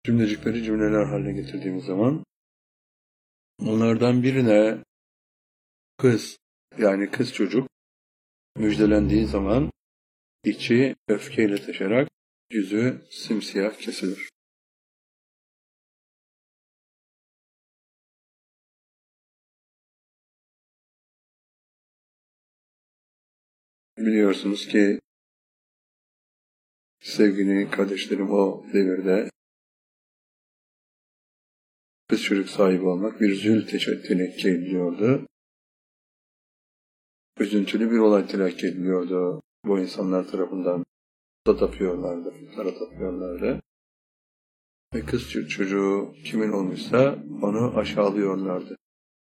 cümlecikleri cümleler haline getirdiğimiz zaman onlardan birine kız, yani kız çocuk müjdelendiği zaman içi öfkeyle taşarak yüzü simsiyah kesilir. Biliyorsunuz ki sevgili kardeşlerim, o devirde kız çocuk sahibi olmak bir zül teşekkür ediliyordu. Üzüntülü bir olay telakki ediliyordu bu insanlar tarafından. Da tapıyorlardı, putlara tapıyorlardı. Ve kız çocuğu kimin olmuşsa onu aşağılıyorlardı.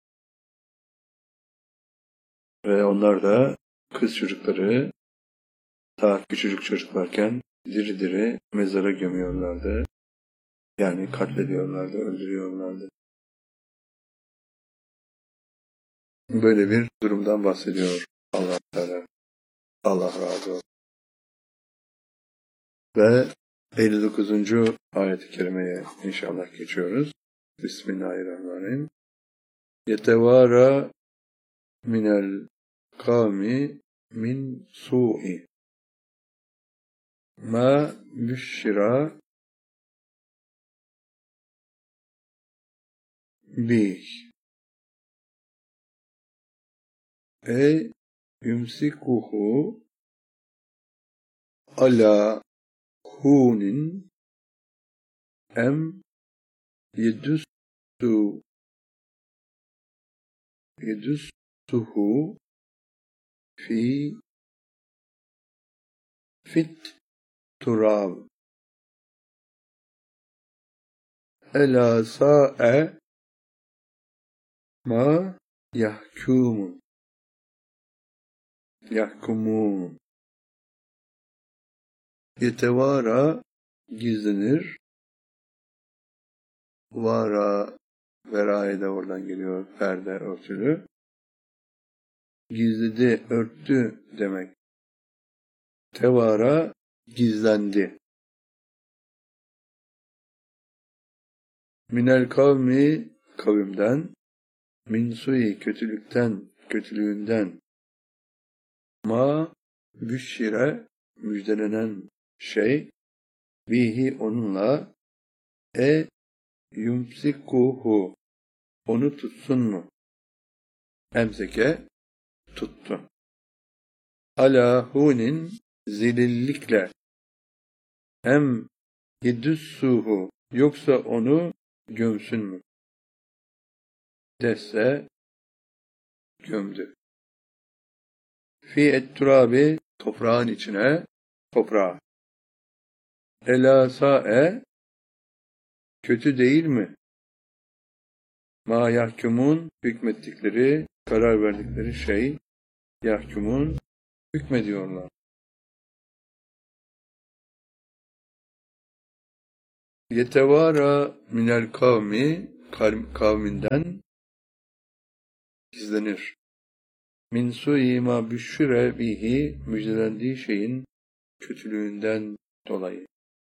Ve onlar da kız çocukları daha küçücük çocuklarken diri diri mezara gömüyorlardı. Yani katlediyorlardı, öldürüyorlardı. Böyle bir durumdan bahsediyor Allah Teala. Allah razı olsun. Ve 59. ayet-i kerimeye inşallah geçiyoruz. Bismillahirrahmanirrahim. Yetevara minel kavmi min su'i ma büşşira bih yumsikuhu ala hunin em yedussuhu fit turab ela sa'e ma yahkumun. Yetevara gizlenir. Vara, veraya da oradan geliyor, perde, örtülü. Gizledi, örttü demek. Tevara gizlendi. Minel kavmi kavimden, min sui kötülüğünden, ma büşşire müjdelenen şey, bihi onunla, yumsikuhu onu tutsun mu? Emseke tuttu. Ala hunin zelillikle, em yedüssuhu yoksa onu gömsün mü? Desse gömdü. Fi etturabi toprağın içine, toprağa. Ela sa'e kötü değil mi? Ma yahkumun hükmettikleri, karar verdikleri şey, yahkumun hükmediyorlar. Yetevara minel kavmi kavminden gizlenir. Min su'i ma büşşire bihi müjdelendiği şeyin kötülüğünden dolayı.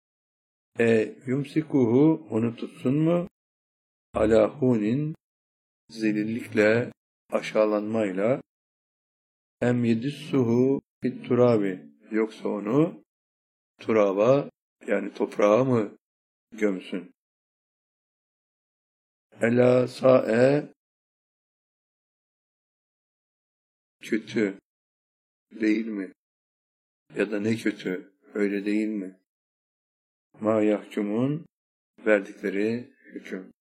Yumsikuhu onu tutsun mu? Ala hunin zelillikle, aşağılanmayla, em yedissuhu fit turabi yoksa onu turaba yani toprağa mı gömsün? Ela sa'e kötü değil mi? Ya da ne kötü, öyle değil mi? Ma yahkumun verdikleri hüküm.